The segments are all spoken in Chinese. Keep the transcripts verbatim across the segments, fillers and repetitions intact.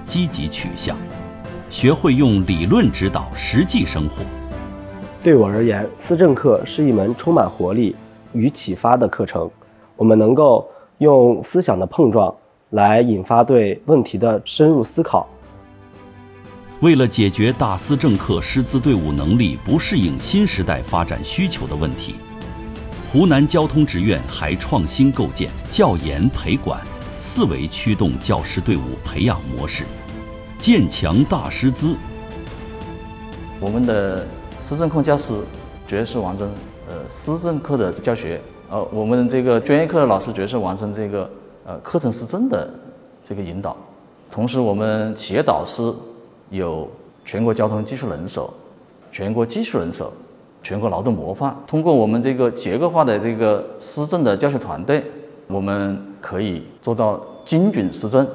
积极取向，学会用理论指导实际生活。 对我而言，思政课是一门充满活力与启发的课程，我们能够用思想的碰撞来引发对问题的深入思考。 为了解决大思政课师资队伍能力不适应新时代发展需求的问题，湖南交通职院还创新构建教研培管四维驱动教师队伍培养模式，建强大师资。 我们的思政课教师绝是完成呃思政课的教学，呃，我们这个专业课的老师绝是完成这个呃课程思政的这个引导。同时，我们企业导师有全国交通技术人手、全国技术人手、全国劳动模范。通过我们这个结构化的这个思政的教学团队，我们可以做到精准思政。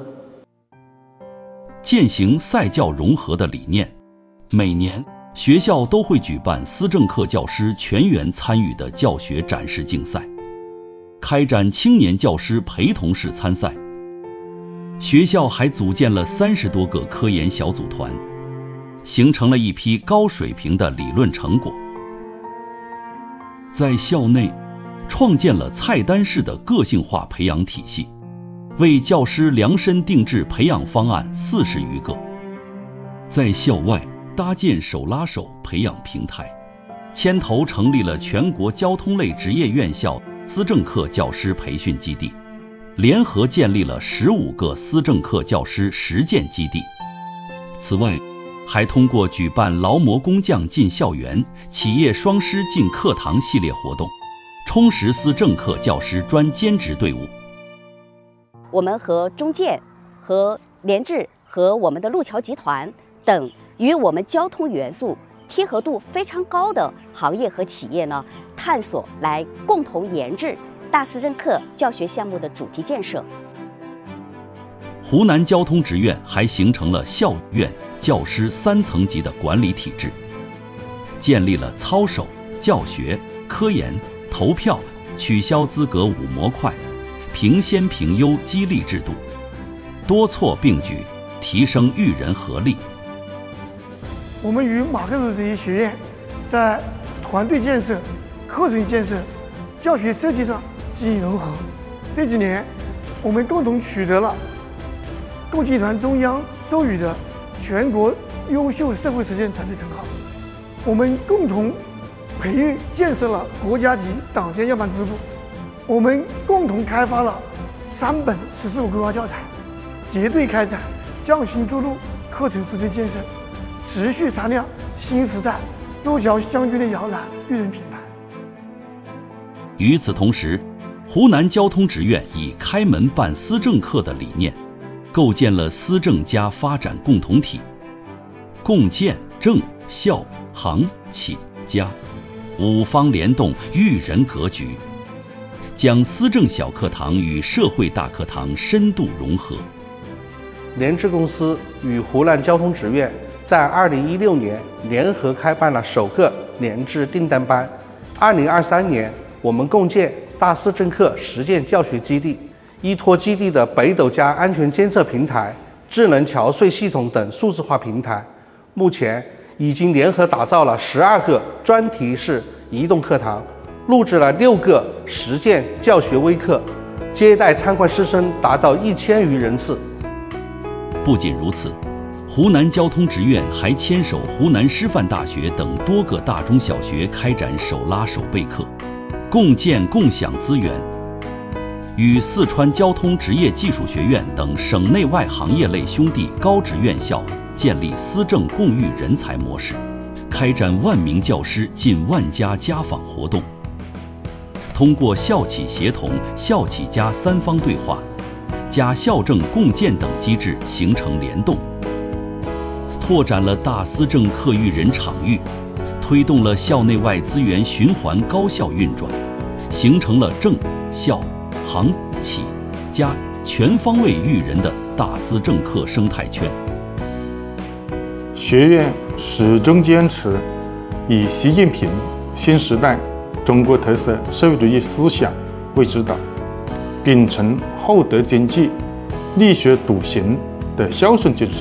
践行赛教融合的理念，每年学校都会举办思政课教师全员参与的教学展示竞赛，开展青年教师陪同式参赛。学校还组建了三十多个科研小组团，形成了一批高水平的理论成果。在校内创建了菜单式的个性化培养体系，为教师量身定制培养方案四十余个。在校外搭建手拉手培养平台，牵头成立了全国交通类职业院校思政课教师培训基地，联合建立了十五个思政课教师实践基地。此外，还通过举办劳模工匠进校园、企业双师进课堂系列活动，充实思政课教师专兼职队伍。 我们和中建、和联智、和我们的路桥集团等与我们交通元素贴合度非常高的行业和企业呢，探索来共同研制大思政课教学项目的主题建设。 湖南交通职院还形成了校院教师三层级的管理体制，建立了操守、教学、科研、投票、取消资格五模块、评先评优激励制度，多措并举，提升育人合力。 我们与马克思主义学院在团队建设、课程建设、教学设计上进行融合。这几年，我们共同取得了共集团中央授予的全国优秀社会实践团队称号。我们共同培育建设了国家级党建要办支部。我们共同开发了三本“十四五”规划教材，结对开展匠心筑路课程实践建设，持续擦亮新时代路桥将军的摇篮育人品牌。 与此同时，湖南交通职院以开门办思政课的理念，构建了思政家发展共同体，共建政校行企家五方联动育人格局，将思政小课堂与社会大课堂深度融合。 联智公司与湖南交通职院在二零一六年联合开办了首个联智订单班。二零二三年，我们共建大思政课实践教学基地，依托基地的北斗加安全监测平台、智能桥隧系统等数字化平台，目前已经联合打造了十二个专题式移动课堂，录制了六个实践教学微课，接待参观师生达到一千余人次。 不仅如此，湖南交通职院还牵手湖南师范大学等多个大中小学开展手拉手备课，共建共享资源，与四川交通职业技术学院等省内外行业类兄弟高职院校建立思政共育人才模式，开展万名教师近万家家访活动，通过校企协同、校企家三方对话、加校政共建等机制形成联动，拓展了大思政课育人场域，推动了校内外资源循环高效运转，形成了政校行企家全方位育人的大思政课生态圈。 学院始终坚持以习近平新时代中国特色社会主义思想为指导，秉承厚德经济、力学笃行的孝顺精神，